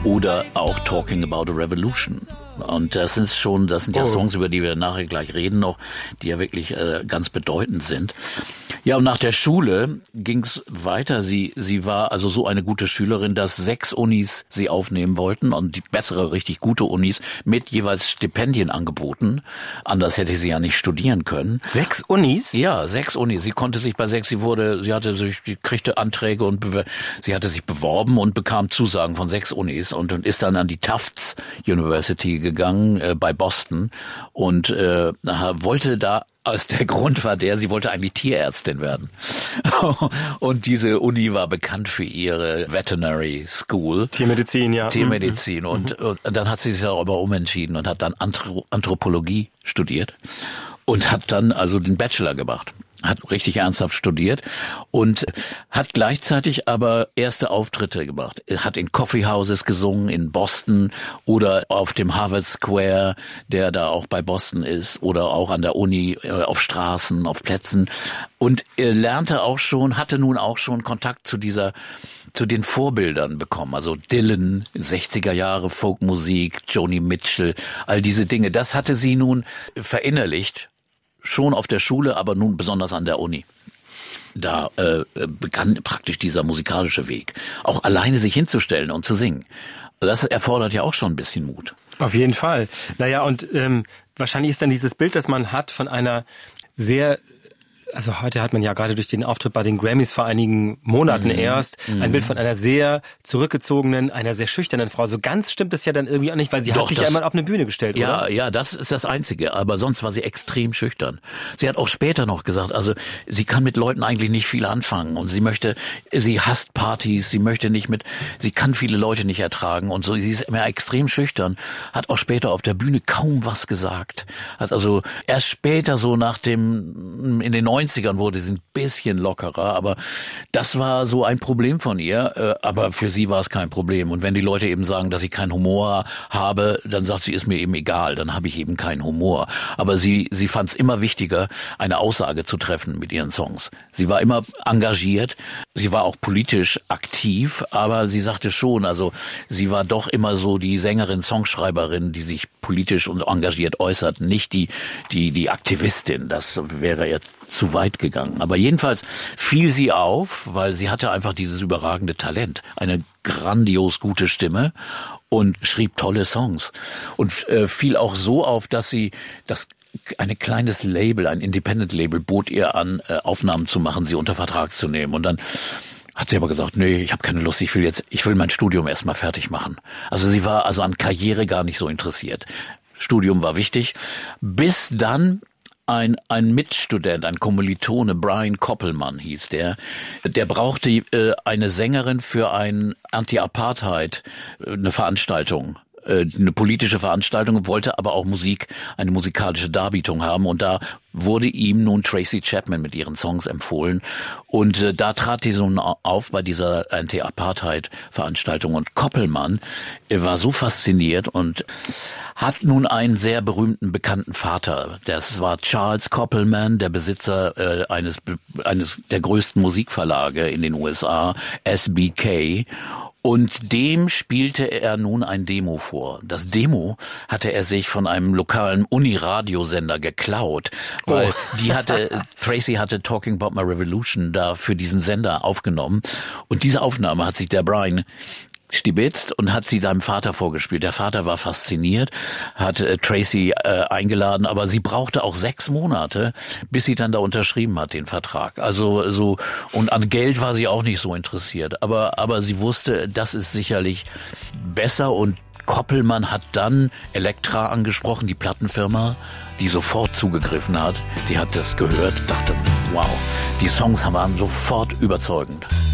oder auch Talking About a Revolution. Und das sind ja Songs, über die wir nachher gleich reden noch, die ja wirklich ganz bedeutend sind. Ja, und nach der Schule ging's weiter. Sie war also so eine gute Schülerin, dass 6 Unis sie aufnehmen wollten und die bessere, richtig gute Unis mit jeweils Stipendien angeboten. Anders hätte sie ja nicht studieren können. 6 Unis? Ja, 6 Unis. Sie konnte sich bei 6, sie kriegte Anträge und sie hatte sich beworben und bekam Zusagen von 6 Unis und ist dann an die Tufts University gegangen bei Boston und wollte da, als der Grund war sie wollte eigentlich Tierärztin werden. Und diese Uni war bekannt für ihre Veterinary School. Tiermedizin, ja. Tiermedizin. Und dann hat sie sich darüber umentschieden und hat dann Anthropologie studiert und hat dann also den Bachelor gemacht. Hat richtig ernsthaft studiert und hat gleichzeitig aber erste Auftritte gemacht. Er hat in Coffeehouses gesungen in Boston oder auf dem Harvard Square, der da auch bei Boston ist, oder auch an der Uni, auf Straßen, auf Plätzen. Und er hatte nun auch schon Kontakt zu den Vorbildern bekommen. Also Dylan, 60er Jahre Folkmusik, Joni Mitchell, all diese Dinge. Das hatte sie nun verinnerlicht. Schon auf der Schule, aber nun besonders an der Uni. Da begann praktisch dieser musikalische Weg. Auch alleine sich hinzustellen und zu singen. Das erfordert ja auch schon ein bisschen Mut. Auf jeden Fall. Naja, und wahrscheinlich ist dann dieses Bild, das man hat von einer sehr... Also heute hat man ja gerade durch den Auftritt bei den Grammys vor einigen Monaten erst ein Bild von einer sehr zurückgezogenen, einer sehr schüchternen Frau. So ganz stimmt es ja dann irgendwie auch nicht, weil sie hat sich ja einmal auf eine Bühne gestellt, oder? Ja, das ist das Einzige. Aber sonst war sie extrem schüchtern. Sie hat auch später noch gesagt, also sie kann mit Leuten eigentlich nicht viel anfangen und sie hasst Partys, sie kann viele Leute nicht ertragen und so. Sie ist immer extrem schüchtern, hat auch später auf der Bühne kaum was gesagt. Hat also erst später so in den 90ern wurde sie ein bisschen lockerer, aber das war so ein Problem von ihr, aber für sie war es kein Problem. Und wenn die Leute eben sagen, dass ich keinen Humor habe, dann sagt sie, ist mir eben egal, dann habe ich eben keinen Humor. Aber sie fand es immer wichtiger, eine Aussage zu treffen mit ihren Songs. Sie war immer engagiert, sie war auch politisch aktiv, aber sie sagte schon, also sie war doch immer so die Sängerin, Songschreiberin, die sich politisch und engagiert äußert, nicht die Aktivistin. Das wäre jetzt zu weit gegangen. Aber jedenfalls fiel sie auf, weil sie hatte einfach dieses überragende Talent, eine grandios gute Stimme und schrieb tolle Songs. Und fiel auch so auf, dass ein kleines Label, ein Independent-Label bot ihr an, Aufnahmen zu machen, sie unter Vertrag zu nehmen. Und dann hat sie aber gesagt, nee, ich habe keine Lust, ich will mein Studium erstmal fertig machen. Also sie war also an Karriere gar nicht so interessiert. Studium war wichtig, bis dann ein Mitstudent, ein Kommilitone, Brian Koppelman hieß der brauchte eine Sängerin für eine Veranstaltung, eine politische Veranstaltung, wollte aber auch eine musikalische Darbietung haben und da wurde ihm nun Tracy Chapman mit ihren Songs empfohlen und da trat die so auf bei dieser Anti-Apartheid-Veranstaltung und Koppelman war so fasziniert und hat nun einen sehr berühmten, bekannten Vater. Das war Charles Koppelman, der Besitzer eines der größten Musikverlage in den USA, SBK. Und dem spielte er nun ein Demo vor. Das Demo hatte er sich von einem lokalen Uni-Radiosender geklaut, weil Tracy hatte Talking About My Revolution da für diesen Sender aufgenommen. Und diese Aufnahme hat sich der Brian stibitzt und hat sie deinem Vater vorgespielt. Der Vater war fasziniert, hat Tracy eingeladen, aber sie brauchte auch 6 Monate, bis sie dann da unterschrieben hat, den Vertrag. Also so, und an Geld war sie auch nicht so interessiert, aber sie wusste, das ist sicherlich besser und Koppelmann hat dann Elektra angesprochen, die Plattenfirma, die sofort zugegriffen hat. Die hat das gehört, dachte, wow, die Songs waren sofort überzeugend.